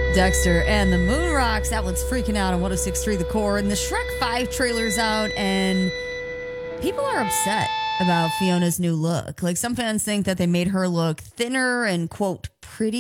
Dexter and the Moon Rocks. That one's freaking out on 106.3 The Core. And the Shrek 5 trailer's out, and people are upset about Fiona's new look. Like, some fans think that they made her look thinner and, quote, pretty